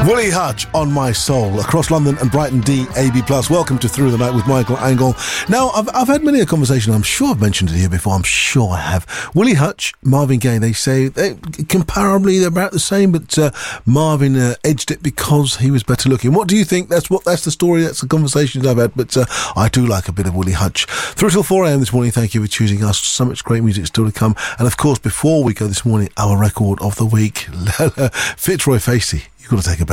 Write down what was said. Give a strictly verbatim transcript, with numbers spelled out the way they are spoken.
Willie Hutch, On My Soul, across London and Brighton, D A B plus. Welcome to Through the Night with Michael Angle. Now, I've, I've had many a conversation. I'm sure I've mentioned it here before. I'm sure I have. Willie Hutch, Marvin Gaye, they say they, comparably they're about the same, but uh, Marvin uh, edged it because he was better looking. What do you think? That's what. That's the story. That's the conversations I've had. But uh, I do like a bit of Willie Hutch. Through till four a.m. this morning. Thank you for choosing us. So much great music still to come. And of course, before we go this morning, our record of the week, Fitzroy Facey. You've got to take a